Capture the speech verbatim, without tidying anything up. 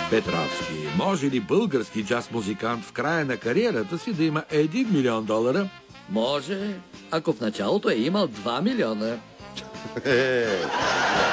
Петровски, може ли български джаз музикант в края на кариерата си да има един милион долара? Може, ако в началото е имал два милиона.